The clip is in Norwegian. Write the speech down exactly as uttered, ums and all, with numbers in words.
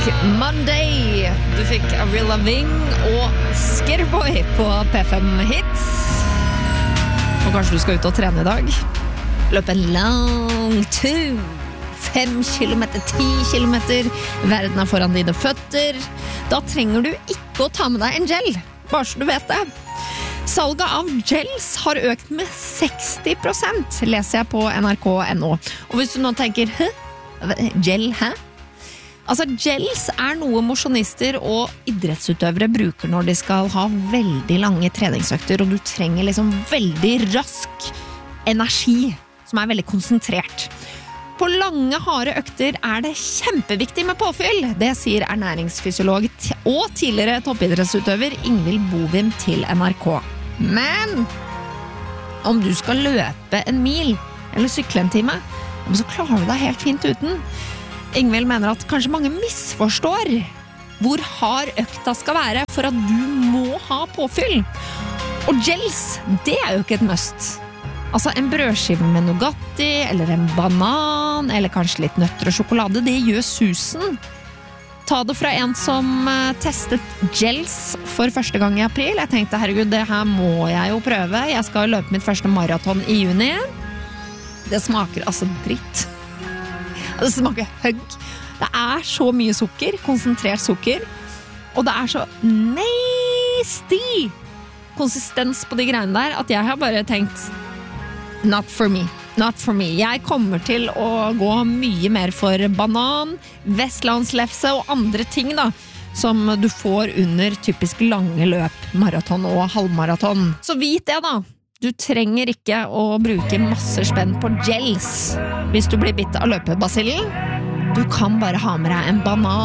Monday. Du fikk Avril Lavigne og Skaterboy på P fem Hits. Og kanskje du skal ut og trene i dag. Løp en lang tur. Fem kilometer, ti kilometer. Verden er foran dine føtter. Da trenger du ikke å ta med deg en gel. Bare så du vet det. Salget av gels har økt med seksti prosent, leser jeg på N R K punktum N O. Og hvis du nå tenker, hæ? Gel, hæ? Altså, gels er noe mosjonister og idrettsutøvere bruker når de skal ha veldig lange treningsøkter, og du trenger liksom veldig rask energi, som er veldig konsentrert. På lange, harde økter er det kjempeviktig med påfyll, det sier ernæringsfysiolog og tidligere toppidrettsutøver Ingvild Bovim til N R K. Men om du skal løpe en mil eller sykle en time, så klarer du deg helt fint uten. Ingvild mener at kanskje mange misforstår hvor hard økta skal være for at du må ha påfyll. Og gels, det er jo ikke et must. Altså en brødskive med Nugatti, eller en banan, eller kanskje litt nøtter og sjokolade, det gjør susen. Ta det fra en som testet gels for første gang i april. Jeg tenkte, herregud, det her må jeg jo prøve. Jeg skal løpe mitt første maraton i juni. Det smaker altså dritt. Det smaker høgg. Det er så mye sukker, konsentrert sukker. Og det er så nasty konsistens på de greiene der, at jeg har bare tenkt, not for me. Not for me. Jeg kommer til å gå mye mer for banan, vestlandslefse og andre ting da, som du får under typisk lange løp, maraton og halvmaraton. Så vit det da, du trenger ikke å bruke masse spenn på gels hvis du blir bitt av løpebasillen. Du kan bare ha med deg en banan.